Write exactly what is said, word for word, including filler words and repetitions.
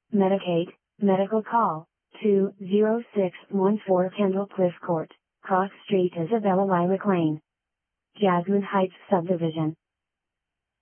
Medicaid, medical call, two zero six one four Kendall Cliff Court, Cross Street, Isabella Lilac Lane, Jasmine Heights Subdivision.